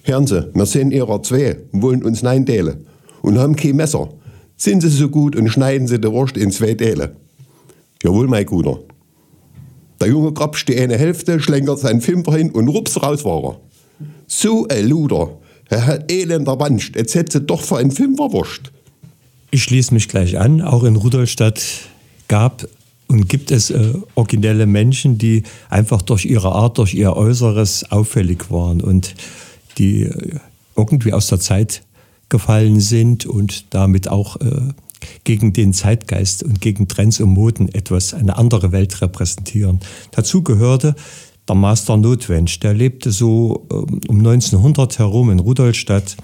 Hören Sie, wir sind ihrer zwei und wollen uns nein teilen und haben kein Messer. Sind Sie so gut und schneiden Sie die Wurst in 2 Teile. Jawohl, mein Guter. Der Junge grapscht die eine Hälfte, schlenkert seinen Fünfer hin und rups raus war er. So ein Luder. Er hat elender Wanst, jetzt hätte sie doch für einen Fünfer Wurst. Ich schließe mich gleich an. Auch in Rudolstadt gab und gibt es originelle Menschen, die einfach durch ihre Art, durch ihr Äußeres auffällig waren und die irgendwie aus der Zeit gefallen sind und damit auch gegen den Zeitgeist und gegen Trends und Moden eine andere Welt repräsentieren. Dazu gehörte der Meister Notwensch. Der lebte so um 1900 herum in Rudolstadt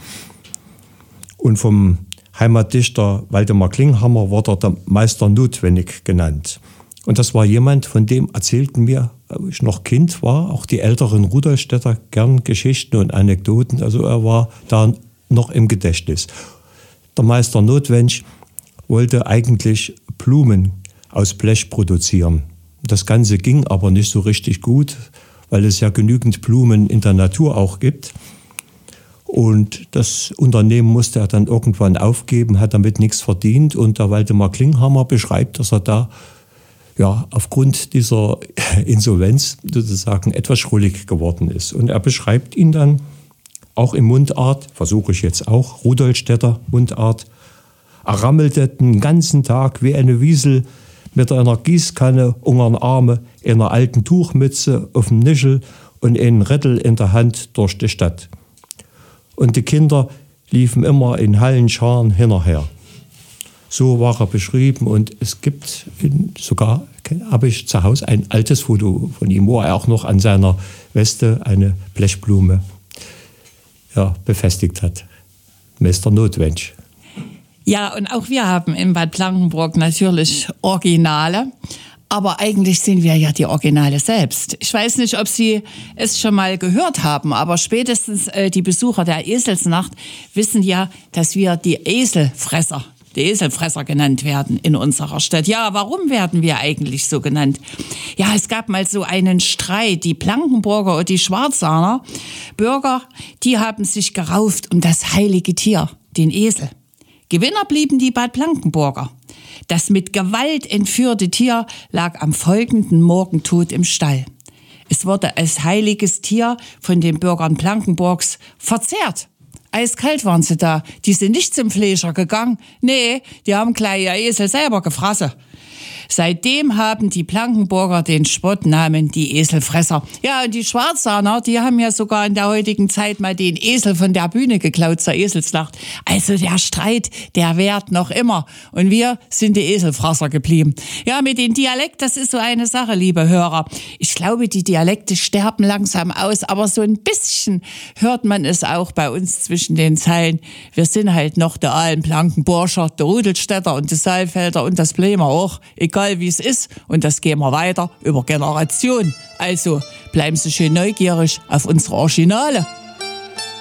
und vom Heimatdichter Waldemar Klinghammer wurde der Meister Notwendig genannt. Und das war jemand, von dem erzählten mir, als ich noch Kind war, auch die älteren Rudolstädter gern Geschichten und Anekdoten. Also er war da noch im Gedächtnis. Der Meister Notwensch wollte eigentlich Blumen aus Blech produzieren. Das Ganze ging aber nicht so richtig gut, weil es ja genügend Blumen in der Natur auch gibt. Und das Unternehmen musste er dann irgendwann aufgeben, hat damit nichts verdient. Und der Waldemar Klinghammer beschreibt, dass er da aufgrund dieser Insolvenz sozusagen etwas schrullig geworden ist. Und er beschreibt ihn dann auch in Mundart, versuche ich jetzt auch, Rudolstädter Mundart. Er rammelte den ganzen Tag wie eine Wiesel mit einer Gießkanne untern Arme, einer alten Tuchmütze auf dem Nischel und einem Rättel in der Hand durch die Stadt. Und die Kinder liefen immer in Hallenscharen hinterher. So war er beschrieben und es gibt sogar, habe ich zu Hause ein altes Foto von ihm, wo er auch noch an seiner Weste eine Blechblume befestigt hat. Meister Notwensch. Ja, und auch wir haben in Bad Blankenburg natürlich Originale. Aber eigentlich sind wir ja die Originale selbst. Ich weiß nicht, ob Sie es schon mal gehört haben, aber spätestens die Besucher der Eselsnacht wissen ja, dass wir die Eselfresser genannt werden in unserer Stadt. Ja, warum werden wir eigentlich so genannt? Ja, es gab mal so einen Streit. Die Blankenburger und die Schwarzahner Bürger, die haben sich gerauft um das heilige Tier, den Esel. Gewinner blieben die Bad Blankenburger. Das mit Gewalt entführte Tier lag am folgenden Morgen tot im Stall. Es wurde als heiliges Tier von den Bürgern Blankenburgs verzehrt. Eiskalt waren sie da. Die sind nicht zum Fleischer gegangen. Nee, die haben gleich ihr Esel selber gefressen. Seitdem haben die Blankenburger den Spottnamen die Eselfresser. Ja, und die Schwarzahner, die haben ja sogar in der heutigen Zeit mal den Esel von der Bühne geklaut zur Eselsnacht. Also der Streit, der währt noch immer. Und wir sind die Eselfresser geblieben. Ja, mit dem Dialekt, das ist so eine Sache, liebe Hörer. Ich glaube, die Dialekte sterben langsam aus, aber so ein bisschen hört man es auch bei uns zwischen den Zeilen. Wir sind halt noch der alten Blankenburger, der Rudolstädter und die Saalfelder und das Bremer auch. Egal wie es ist, und das gehen wir weiter über Generationen. Also bleiben Sie schön neugierig auf unsere Originale.